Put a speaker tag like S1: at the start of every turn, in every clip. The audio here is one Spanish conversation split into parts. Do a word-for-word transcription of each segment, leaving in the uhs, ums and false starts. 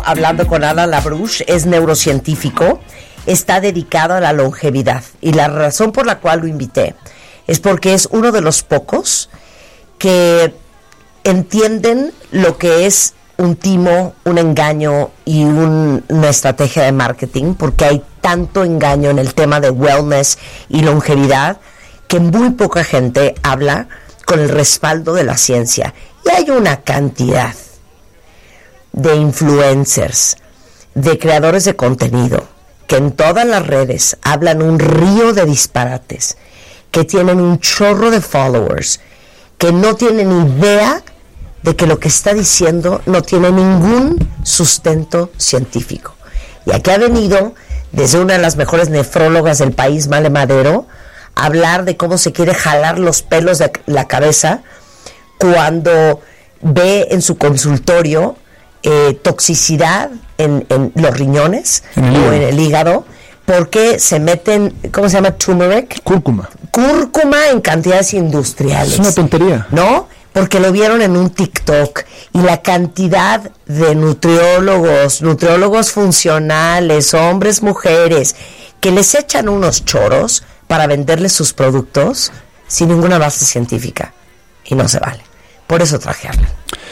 S1: Hablando con Alan LaBruche, es neurocientífico, está dedicado a la longevidad y la razón por la cual lo invité es porque es uno de los pocos que entienden lo que es un timo, un engaño y un, una estrategia de marketing, porque hay tanto engaño en el tema de wellness y longevidad que muy poca gente habla con el respaldo de la ciencia. Y hay una cantidad de influencers, de creadores de contenido, que en todas las redes hablan un río de disparates, que tienen un chorro de followers, que no tienen idea de que lo que está diciendo no tiene ningún sustento científico. Y aquí ha venido, desde una de las mejores nefrólogas del país, Male Madero, a hablar de cómo se quiere jalar los pelos de la cabeza cuando ve en su consultorio Eh, toxicidad en, en los riñones en o en el hígado, porque se meten, ¿cómo se llama? Turmeric.
S2: Cúrcuma.
S1: Cúrcuma en cantidades industriales.
S2: Es una tontería.
S1: ¿No? Porque lo vieron en un TikTok y la cantidad de nutriólogos, nutriólogos funcionales, hombres, mujeres, que les echan unos choros para venderles sus productos sin ninguna base científica. Y no se vale. Por eso traje a Alan.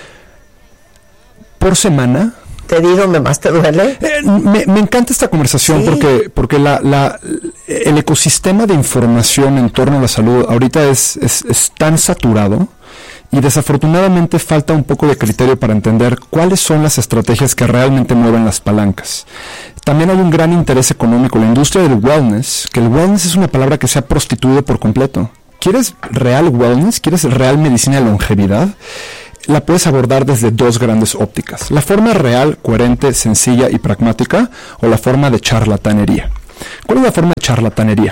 S2: Por semana.
S1: ¿Te di donde más te duele?
S2: Eh, me, me encanta esta conversación, sí. porque porque la, la el ecosistema de información en torno a la salud ahorita es, es, es tan saturado y desafortunadamente falta un poco de criterio para entender cuáles son las estrategias que realmente mueven las palancas. También hay un gran interés económico. La industria del wellness, que el wellness es una palabra que se ha prostituido por completo. ¿Quieres real wellness? ¿Quieres real medicina de longevidad? La puedes abordar desde dos grandes ópticas: la forma real, coherente, sencilla y pragmática, o la forma de charlatanería. ¿Cuál es la forma de charlatanería?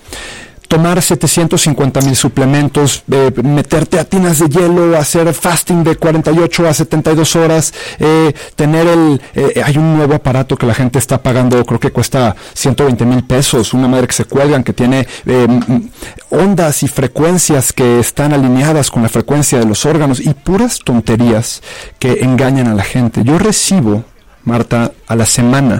S2: Tomar setecientos cincuenta mil suplementos, eh, meterte a tinas de hielo, hacer fasting de cuarenta y ocho a setenta y dos horas, eh, tener el... Eh, hay un nuevo aparato que la gente está pagando, creo que cuesta ciento veinte mil pesos, una madre que se cuelgan, que tiene eh, ondas y frecuencias que están alineadas con la frecuencia de los órganos, y puras tonterías que engañan a la gente. Yo recibo, Marta, a la semana,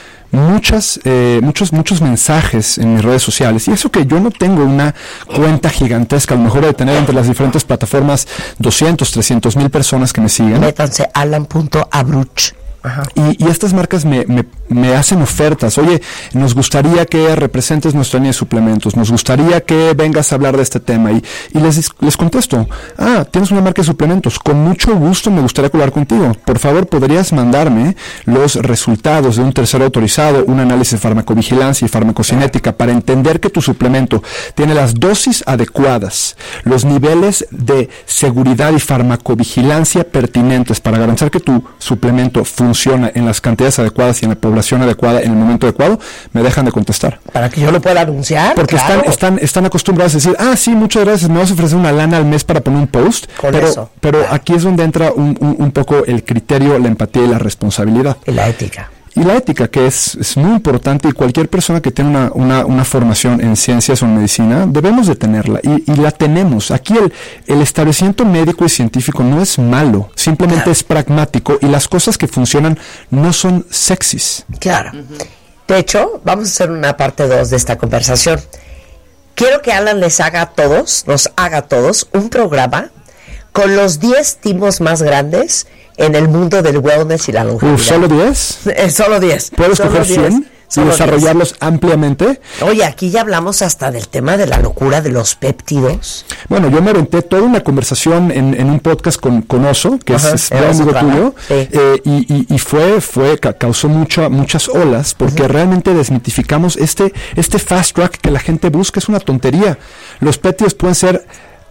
S2: muchas eh, muchos muchos mensajes en mis redes sociales, y eso que yo no tengo una cuenta gigantesca, a lo mejor de tener entre las diferentes plataformas doscientos, trescientos mil personas que me siguen.
S1: Métanse alan punto abruch. Ajá. Y,
S2: y estas marcas me, me, me hacen ofertas. Oye, nos gustaría que representes nuestra línea de suplementos, nos gustaría que vengas a hablar de este tema, y, y les, les contesto: ah, tienes una marca de suplementos, con mucho gusto me gustaría hablar contigo, por favor podrías mandarme los resultados de un tercero autorizado, un análisis de farmacovigilancia y farmacocinética para entender que tu suplemento tiene las dosis adecuadas, los niveles de seguridad y farmacovigilancia pertinentes para garantizar que tu suplemento funciona en las cantidades adecuadas y en la población adecuada en el momento adecuado. Me dejan de contestar.
S1: Para que yo lo pueda anunciar.
S2: Porque claro. están, están, están acostumbrados a decir: ah, sí, muchas gracias, me vas a ofrecer una lana al mes para poner un post.
S1: Con
S2: pero
S1: eso.
S2: pero claro. Aquí es donde entra un, un, un poco el criterio, la empatía y la responsabilidad.
S1: Y la ética.
S2: Y la ética, que es, es muy importante, y cualquier persona que tiene una, una, una formación en ciencias o en medicina, debemos de tenerla, y, y la tenemos. Aquí el, el establecimiento médico y científico no es malo, simplemente claro. es pragmático, y las cosas que funcionan no son sexys.
S1: Claro. Uh-huh. De hecho, vamos a hacer una parte dos de esta conversación. Quiero que Alan les haga a todos, nos haga a todos, un programa con los diez timos más grandes en el mundo del wellness y la longevidad.
S2: Uh, ¿Solo diez?
S1: Eh, solo diez.
S2: ¿Puedes coger cien y desarrollarlos diez. Ampliamente?
S1: Oye, aquí ya hablamos hasta del tema de la locura de los péptidos.
S2: Bueno, yo me aventé toda una conversación en, en un podcast con, con Oso, que Ajá, es, es muy amigo tuyo, sí. eh, y, y, y fue, fue, causó mucha, muchas olas, porque uh-huh. realmente desmitificamos este, este fast track que la gente busca. Es una tontería. Los péptidos pueden ser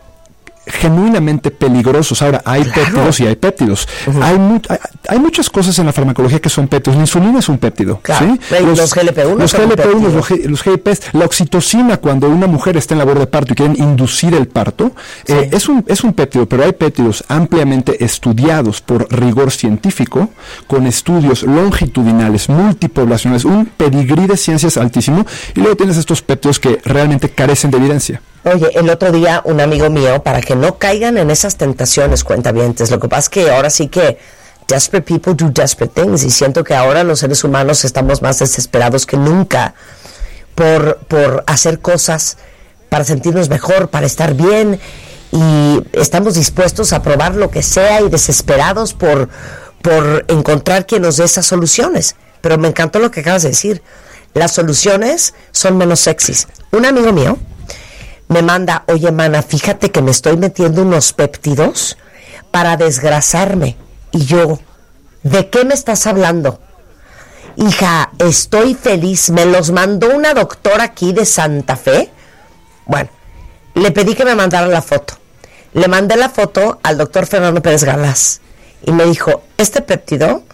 S2: genuinamente peligrosos. Ahora, hay claro. péptidos y hay péptidos. Uh-huh. Hay, mu- hay, hay muchas cosas en la farmacología que son péptidos. La insulina es un péptido.
S1: Claro.
S2: ¿sí?
S1: Los, los G L P uno,
S2: los G L P uno, los, G, los G I Ps, la oxitocina, cuando una mujer está en labor de parto y quieren inducir el parto, sí. eh, es un es un péptido, pero hay péptidos ampliamente estudiados por rigor científico, con estudios longitudinales, multipoblacionales, un pedigrí de ciencias altísimo, y luego tienes estos péptidos que realmente carecen de evidencia.
S1: Oye, el otro día un amigo mío, para que no caigan en esas tentaciones, cuentavientes, lo que pasa es que ahora sí que desperate people do desperate things, y siento que ahora los seres humanos estamos más desesperados que nunca por, por hacer cosas para sentirnos mejor, para estar bien, y estamos dispuestos a probar lo que sea y desesperados por, por encontrar quien nos dé esas soluciones. Pero me encantó lo que acabas de decir. Las soluciones son menos sexys. Un amigo mío me manda, oye, mana, fíjate que me estoy metiendo unos péptidos para desgrasarme. Y yo, ¿de qué me estás hablando? Hija, estoy feliz. Me los mandó una doctora aquí de Santa Fe. Bueno, le pedí que me mandara la foto. Le mandé la foto al doctor Fernando Pérez Galás y me dijo, este péptido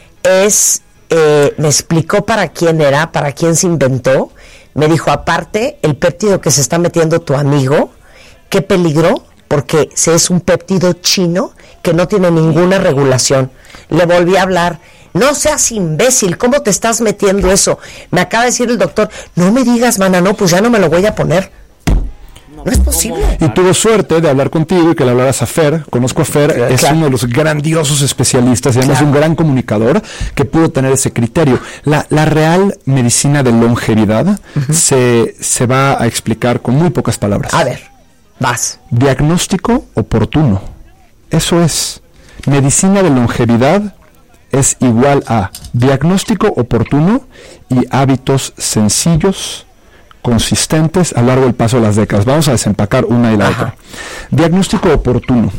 S1: es, eh, me explicó para quién era, para quién se inventó. Me dijo, aparte, el péptido que se está metiendo tu amigo, qué peligro, porque es un péptido chino que no tiene ninguna regulación. Le volví a hablar, no seas imbécil, ¿cómo te estas metiendo eso? Me acaba de decir el doctor, no me digas, mana, no, pues ya no me lo voy a poner. No es posible.
S2: Y tuvo suerte de hablar contigo y que le hablaras a Fer. Conozco a Fer, claro, es uno de los grandiosos especialistas y además claro. un gran comunicador que pudo tener ese criterio. La, la real medicina de longevidad uh-huh. se, se va a explicar con muy pocas palabras.
S1: A ver, vas.
S2: Diagnóstico oportuno. Eso es. Medicina de longevidad es igual a diagnóstico oportuno y hábitos sencillos, consistentes a lo largo del paso de las décadas. Vamos a desempacar una y la Ajá. otra. Diagnóstico oportuno.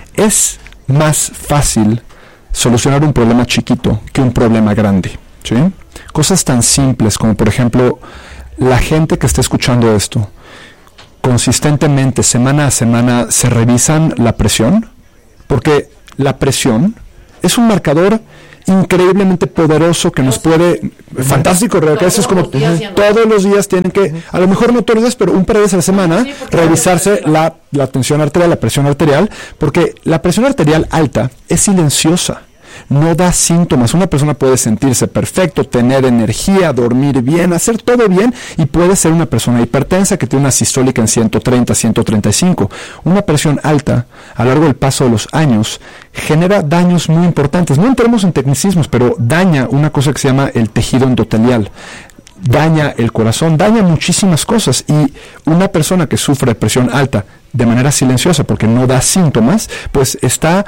S2: Es más fácil solucionar un problema chiquito que un problema grande, ¿sí? Cosas tan simples como, por ejemplo, la gente que está escuchando esto, consistentemente, semana a semana, se revisan la presión, porque la presión es un marcador increíblemente poderoso que nos puede, fantástico, que es como todos los días tienen que, a lo mejor no todos los días, pero un par de veces a la semana, sí, revisarse la, la tensión arterial, la presión arterial, porque la presión arterial alta es silenciosa, no da síntomas. Una persona puede sentirse perfecto, tener energía, dormir bien, hacer todo bien, y puede ser una persona hipertensa que tiene una sistólica en ciento treinta, ciento treinta y cinco. Una presión alta, a lo largo del paso de los años, genera daños muy importantes. No entremos en tecnicismos, pero daña una cosa que se llama el tejido endotelial. Daña el corazón, daña muchísimas cosas, y una persona que sufre de presión alta de manera silenciosa porque no da síntomas, pues está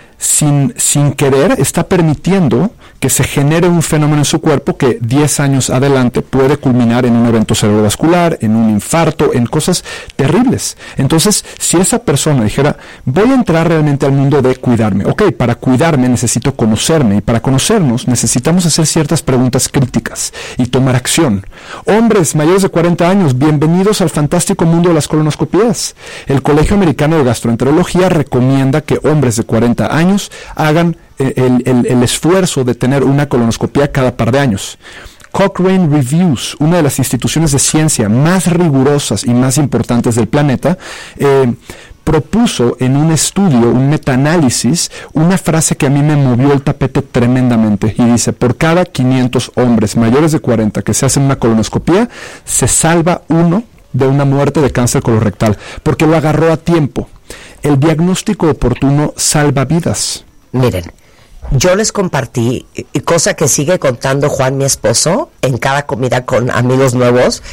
S2: sin, sin querer, está permitiendo que se genere un fenómeno en su cuerpo que diez años adelante puede culminar en un evento cerebrovascular, en un infarto, en cosas terribles. Entonces, si esa persona dijera, voy a entrar realmente al mundo de cuidarme, ok, para cuidarme necesito conocerme, y para conocernos necesitamos hacer ciertas preguntas críticas y tomar acción. Hombres mayores de cuarenta años, bienvenidos al fantástico mundo de las colonoscopías. El Colegio Americano de Gastroenterología recomienda que hombres de cuarenta años hagan El, el, el esfuerzo de tener una colonoscopía cada par de años. Cochrane Reviews, una de las instituciones de ciencia más rigurosas y más importantes del planeta, eh, propuso en un estudio, un metaanálisis, una frase que a mí me movió el tapete tremendamente, y dice, por cada quinientos hombres mayores de cuarenta que se hacen una colonoscopía, se salva uno de una muerte de cáncer colorectal, porque lo agarró a tiempo. El diagnóstico oportuno salva vidas.
S1: Miren, yo les compartí, cosa que sigue contando Juan, mi esposo, en cada comida con amigos nuevos,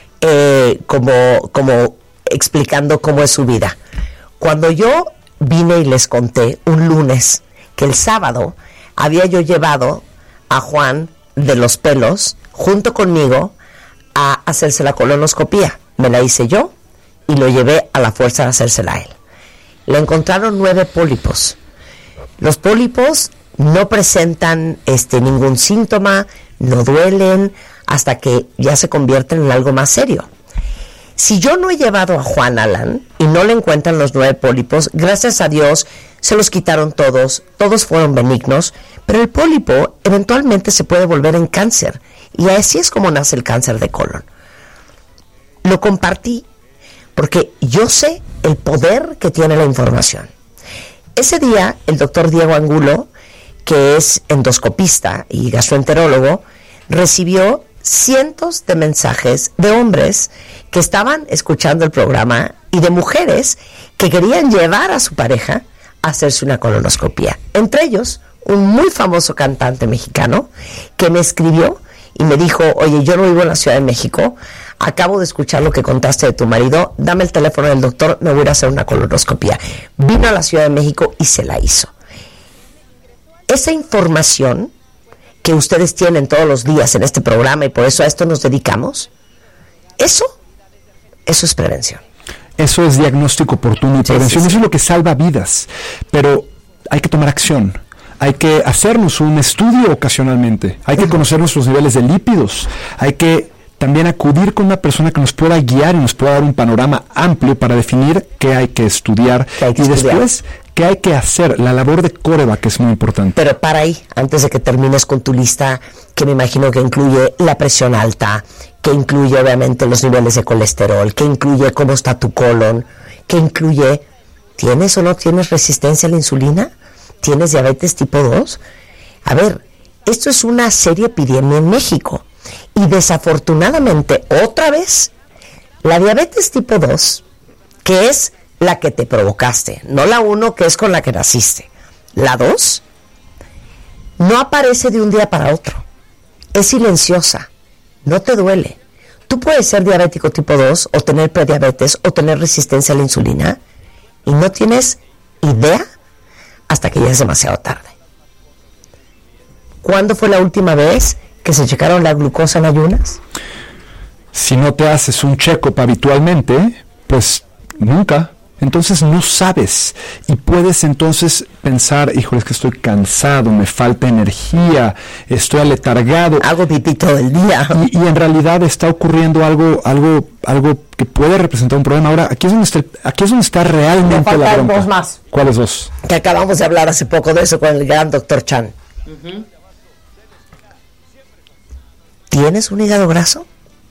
S1: eh, como, como explicando cómo es su vida. Cuando yo vine y les conté un lunes que el sábado había yo llevado a Juan de los pelos junto conmigo a hacerse la colonoscopía. Me la hice yo y lo llevé a la fuerza de hacérsela a él. Le encontraron nueve pólipos. Los pólipos no presentan este, ningún síntoma, no duelen, hasta que ya se convierten en algo más serio. Si yo no he llevado a Juan Alan y no le encuentran los nueve pólipos, gracias a Dios se los quitaron todos, todos fueron benignos, pero el pólipo eventualmente se puede volver en cáncer, y así es como nace el cáncer de colon. Lo compartí porque yo sé el poder que tiene la información. Ese día, el doctor Diego Angulo, que es endoscopista y gastroenterólogo, recibió cientos de mensajes de hombres que estaban escuchando el programa y de mujeres que querían llevar a su pareja a hacerse una colonoscopía. Entre ellos, un muy famoso cantante mexicano, que me escribió y me dijo, oye, yo no vivo en la Ciudad de México, acabo de escuchar lo que contaste de tu marido, dame el teléfono del doctor, me voy a ir a hacer una colonoscopia. Vino a la Ciudad de México y se la hizo. Esa información que ustedes tienen todos los días en este programa, y por eso a esto nos dedicamos, eso, eso es prevención.
S2: Eso es diagnóstico oportuno y prevención, sí, sí, sí. Eso es lo que salva vidas, pero hay que tomar acción. Hay que hacernos un estudio ocasionalmente, hay que conocer nuestros niveles de lípidos, hay que también acudir con una persona que nos pueda guiar y nos pueda dar un panorama amplio para definir qué hay que estudiar hay que y estudiar. Después qué hay que hacer, la labor de coreback, que es muy importante.
S1: Pero para ahí, antes de que termines con tu lista, que me imagino que incluye la presión alta, que incluye obviamente los niveles de colesterol, que incluye cómo está tu colon, que incluye, ¿tienes o no tienes resistencia a la insulina? ¿Tienes diabetes tipo dos? A ver, esto es una seria epidemia en México. Y desafortunadamente, otra vez, la diabetes tipo dos, que es la que te provocaste, no la uno, que es con la que naciste. La dos, no aparece de un día para otro. Es silenciosa, no te duele. Tú puedes ser diabético tipo dos, o tener prediabetes, o tener resistencia a la insulina, y no tienes idea hasta que ya es demasiado tarde. ¿Cuándo fue la última vez que se checaron la glucosa en ayunas?
S2: Si no te haces un check-up habitualmente, pues nunca. Entonces no sabes. Y puedes entonces pensar, híjole, es que estoy cansado, me falta energía, estoy aletargado.
S1: Hago pipí todo el día.
S2: Y, y en realidad está ocurriendo algo, algo, algo que puede representar un problema. Ahora, aquí es donde está, aquí es donde está realmente la bronca.
S1: Dos más.
S2: ¿Cuáles dos?
S1: Que acabamos de hablar hace poco de eso con el gran doctor Chan. Uh-huh. ¿Tienes un hígado graso?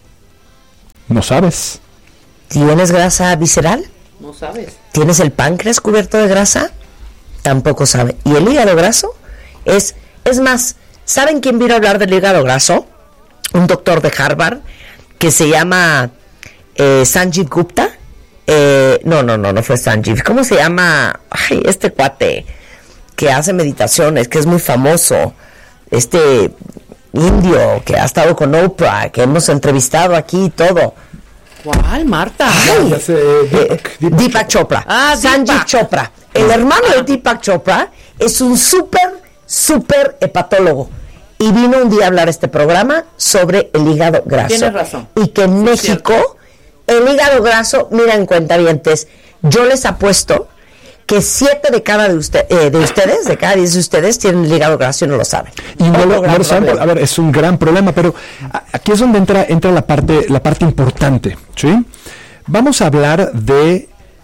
S2: No sabes.
S1: ¿Tienes grasa visceral?
S3: No sabes.
S1: ¿Tienes el páncreas cubierto de grasa? Tampoco sabe. ¿Y el hígado graso? Es, es más, ¿saben quién vino a hablar del hígado graso? Un doctor de Harvard que se llama eh, Sanjeev Gupta. Eh, no, no, no, no fue Sanjeev. ¿Cómo se llama? Ay, este cuate que hace meditaciones, que es muy famoso. Este indio que ha estado con Oprah, que hemos entrevistado aquí y todo.
S3: ¿Cuál, Marta?
S1: Ay, eh, Deepak, Deepak, Deepak Chopra. Ah, Sanjeev Chopra. El hermano ah. de Deepak Chopra es un súper, súper hepatólogo. Y vino un día a hablar a este programa sobre el hígado graso.
S3: Tienes razón.
S1: Y que en sí, México, cierto. El hígado graso, miren, cuentavientes, yo les apuesto que siete de cada de, usted, eh, de ustedes, de cada diez de ustedes, tienen el hígado graso y no lo saben.
S2: Y no lo, no lo saben, a ver, es un gran problema, pero aquí es donde entra, entra la parte, la parte importante, ¿sí? Vamos a hablar de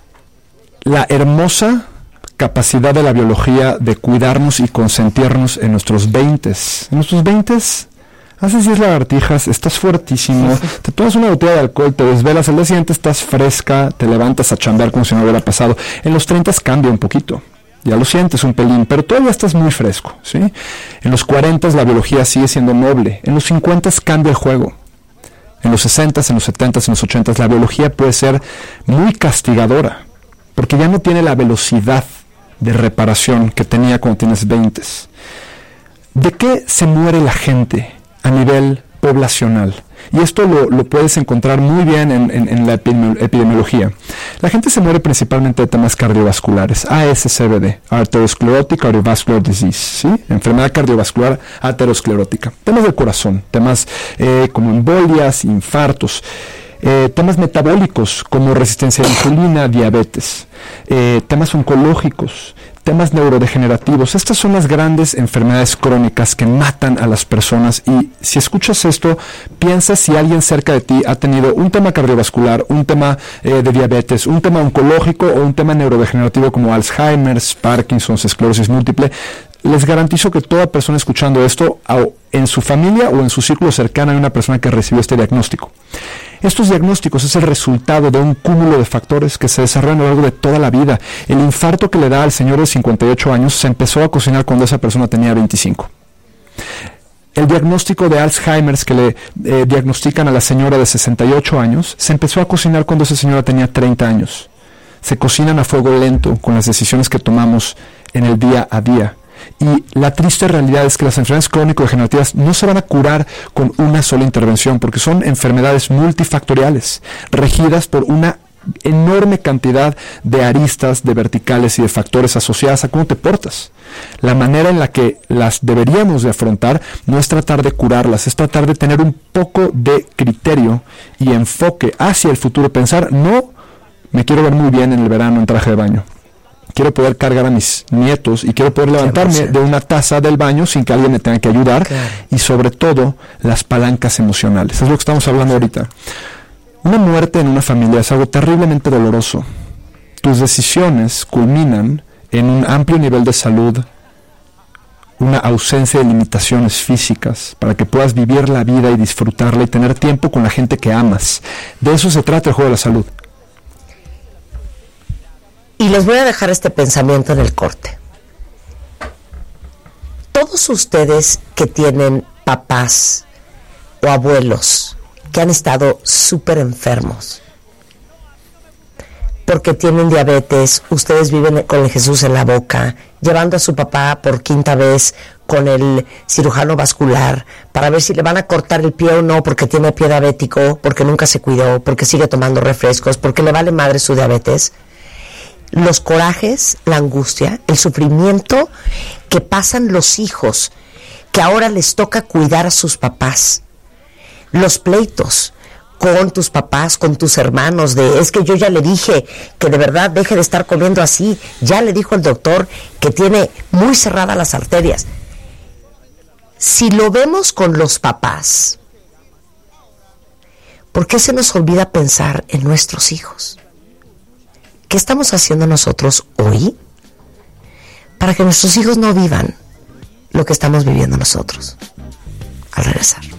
S2: la hermosa capacidad de la biología de cuidarnos y consentirnos en nuestros veintes. En nuestros veintes haces diez lagartijas, estás fuertísimo, te tomas una botella de alcohol, te desvelas, al día siguiente estás fresca, te levantas a chambear como si no hubiera pasado. En los treinta cambia un poquito, ya lo sientes un pelín, pero todavía estás muy fresco, ¿sí? En los cuarenta la biología sigue siendo noble, en los cincuenta cambia el juego. En los sesenta, en los setenta, en los ochenta la biología puede ser muy castigadora, porque ya no tiene la velocidad de reparación que tenía cuando tienes veinte. ¿De qué se muere la gente a nivel poblacional? Y esto lo, lo puedes encontrar muy bien en, en, en la epidemiología. La gente se muere principalmente de temas cardiovasculares, A S C V D, Atherosclerotic Cardiovascular Disease, ¿sí? Enfermedad cardiovascular aterosclerótica. Temas del corazón, temas eh, como embolias, infartos, eh, temas metabólicos como resistencia a la insulina, diabetes, eh, temas oncológicos, temas neurodegenerativos. Estas son las grandes enfermedades crónicas que matan a las personas, y si escuchas esto, piensa si alguien cerca de ti ha tenido un tema cardiovascular, un tema eh, de diabetes, un tema oncológico o un tema neurodegenerativo como Alzheimer's, Parkinson's, esclerosis múltiple. Les garantizo que toda persona escuchando esto, en su familia o en su círculo cercano, hay una persona que recibió este diagnóstico. Estos diagnósticos es el resultado de un cúmulo de factores que se desarrollan a lo largo de toda la vida. El infarto que le da al señor de cincuenta y ocho años se empezó a cocinar cuando esa persona tenía veinticinco. El diagnóstico de Alzheimer's que le eh, diagnostican a la señora de sesenta y ocho años se empezó a cocinar cuando esa señora tenía treinta años. Se cocinan a fuego lento con las decisiones que tomamos en el día a día. Y la triste realidad es que las enfermedades crónico-degenerativas no se van a curar con una sola intervención, porque son enfermedades multifactoriales, regidas por una enorme cantidad de aristas, de verticales y de factores asociadas a cómo te portas. La manera en la que las deberíamos de afrontar no es tratar de curarlas, es tratar de tener un poco de criterio y enfoque hacia el futuro. Pensar, no me quiero ver muy bien en el verano en traje de baño. Quiero poder cargar a mis nietos y quiero poder levantarme de una taza del baño sin que alguien me tenga que ayudar.
S1: Claro.
S2: Y sobre todo, las palancas emocionales. Es lo que estamos hablando ahorita. Una muerte en una familia es algo terriblemente doloroso. Tus decisiones culminan en un amplio nivel de salud, una ausencia de limitaciones físicas para que puedas vivir la vida y disfrutarla y tener tiempo con la gente que amas. De eso se trata el juego de la salud.
S1: Y les voy a dejar este pensamiento en el corte. Todos ustedes que tienen papás o abuelos que han estado súper enfermos porque tienen diabetes, ustedes viven con el Jesús en la boca, llevando a su papá por quinta vez con el cirujano vascular para ver si le van a cortar el pie o no porque tiene pie diabético, porque nunca se cuidó, porque sigue tomando refrescos, porque le vale madre su diabetes. Los corajes, la angustia, el sufrimiento que pasan los hijos, que ahora les toca cuidar a sus papás, los pleitos con tus papás, con tus hermanos, de es que yo ya le dije que de verdad deje de estar comiendo así, ya le dijo el doctor que tiene muy cerradas las arterias. Si lo vemos con los papás, ¿por qué se nos olvida pensar en nuestros hijos? ¿Qué estamos haciendo nosotros hoy para que nuestros hijos no vivan lo que estamos viviendo nosotros? Al regresar.